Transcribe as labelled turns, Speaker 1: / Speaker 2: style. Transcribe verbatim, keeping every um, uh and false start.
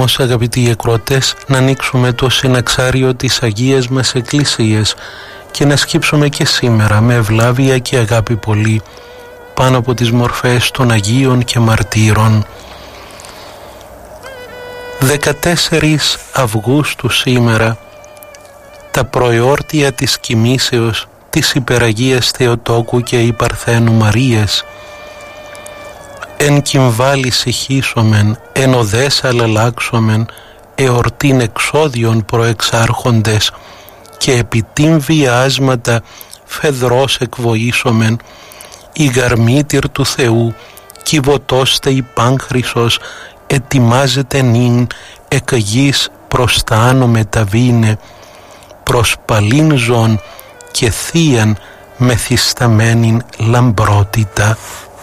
Speaker 1: όμως, αγαπητοί ακροατές, να ανοίξουμε το συναξάριο της Αγίας μας Εκκλησίας και να σκύψουμε και σήμερα με ευλάβεια και αγάπη πολύ πάνω από τις μορφές των Αγίων και Μαρτύρων. δεκατέσσερις Αυγούστου σήμερα, τα προεόρτια της κοιμήσεως της Υπεραγίας Θεοτόκου και η Παρθένου Μαρίας. Εν κυμβάλη συχήσομεν, εν οδές αλλαλάξομεν, εορτήν εξόδιον προεξάρχοντες, και επί τιμ βιάσματα φεδρός εκβοήσομεν, η γαρμήτηρ του Θεού, κυβωτώστε η πάνχρυσος, ετοιμάζεται νυν εκ γης προς τα άνω μεταβήνε, προς παλήν ζών και θείαν μεθυσταμένην λαμπρότητα.